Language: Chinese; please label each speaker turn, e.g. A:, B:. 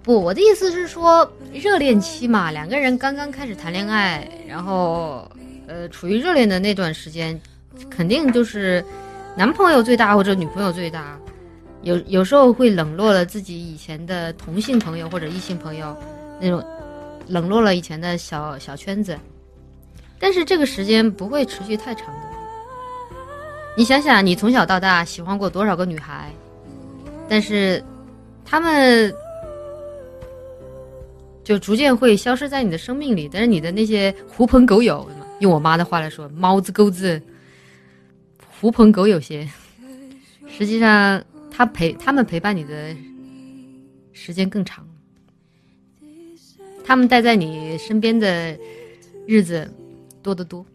A: 不，我的意思是说，热恋期嘛，两个人刚刚开始谈恋爱，然后处于热恋的那段时间，肯定就是男朋友最大或者女朋友最大，有时候会冷落了自己以前的同性朋友或者异性朋友，那种冷落了以前的小圈子，但是这个时间不会持续太长的。你想想，你从小到大喜欢过多少个女孩，但是她们就逐渐会消失在你的生命里，但是你的那些狐朋狗友，用我妈的话来说，猫子狗子狐朋狗友些，实际上他们陪伴你的时间更长，他们待在你身边的日子多得多。